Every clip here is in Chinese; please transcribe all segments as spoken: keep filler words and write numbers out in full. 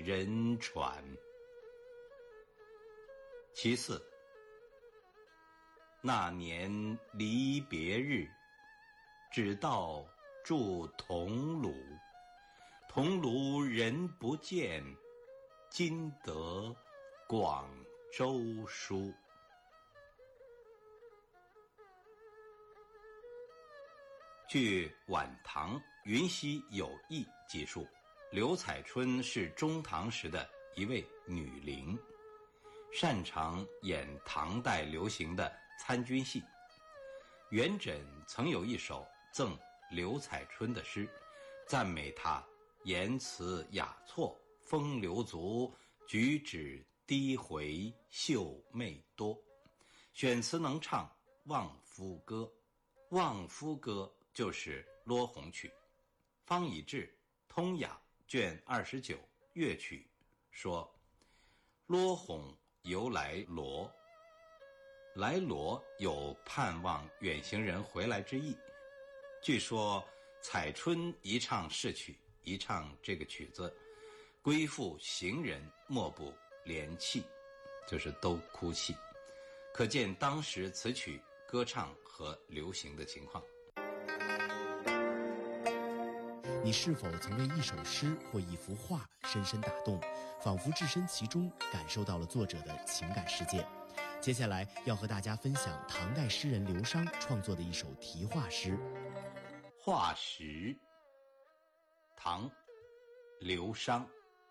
人传。其次，那年离别日，只道住桐庐，桐庐人不见，今得广州书。据晚唐云溪有义记述，刘彩春是中唐时的一位女伶，擅长演唐代流行的参军戏。元稹曾有一首赠刘彩春的诗，赞美她言辞雅措，风流足，举止低回，秀媚多。选词能唱《望夫歌》，《望夫歌》就是罗红曲。方以智通雅卷二十九乐曲说，罗红由来罗，来罗有盼望远行人回来之意。据说彩春一唱逝曲，一唱这个曲子，归附行人莫不怜泣，就是都哭泣，可见当时此曲歌唱和流行的情况。 你是否曾为一首诗或一幅画深深打动，仿佛置身其中，感受到了作者的情感世界？接下来要和大家分享唐代诗人刘商创作的一首题画诗《 画石》。唐·刘商。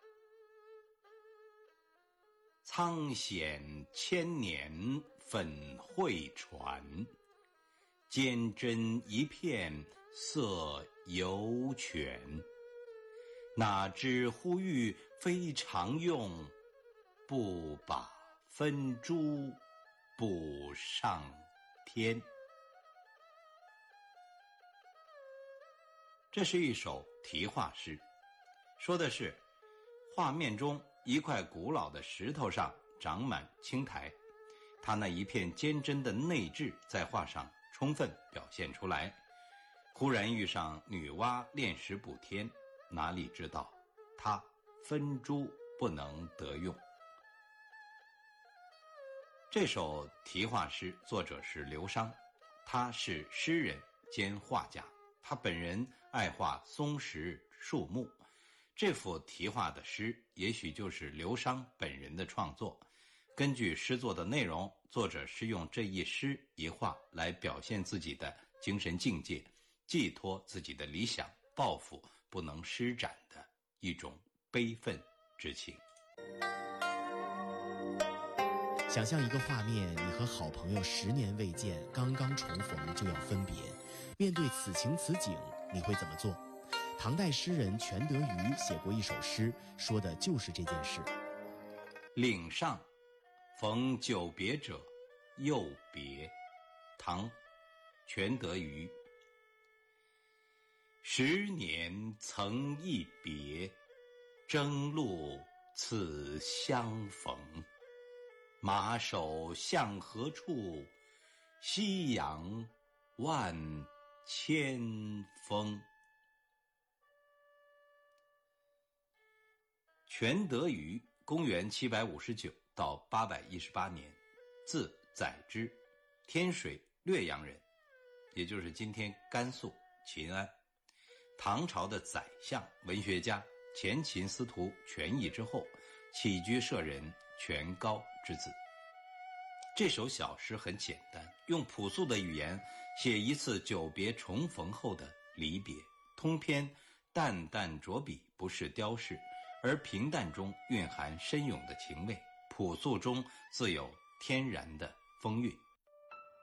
苍显千年粉绘传，坚真一片色犹全。哪知忽遇非常用，不把分珠补上天。这是一首题画诗，说的是画面中一块古老的石头上长满青苔，它那一片坚贞的内质在画上充分表现出来。忽然遇上女娲炼石补天，哪里知道它分珠不能得用。这首题画诗作者是刘商，他是诗人兼画家，他本人爱画松石树木。这幅题画的诗也许就是刘商本人的创作。根据诗作的内容，作者是用这一诗一画来表现自己的精神境界，寄托自己的理想抱负不能施展的一种悲愤之情。 想象一个画面，你和好朋友十年未见，刚刚重逢就要分别，面对此情此景，你会怎么做？唐代诗人全德瑜写过一首诗，说的就是这件事。 岭上逢久别者又别，唐·全德瑜。十年曾一别，征路此相逢。马首向何处？夕阳万千峰。全德瑜，公元七百五十九到八百一十八年，字载之，天水略阳人，也就是今天甘肃秦安。唐朝的宰相、文学家，前秦司徒权益之后，起居舍人权高之子。这首小诗很简单，用朴素的语言写一次久别重逢后的离别，通篇淡淡着笔，不是雕饰，而平淡中蕴含深涌的情味，朴素中自有天然的风韵。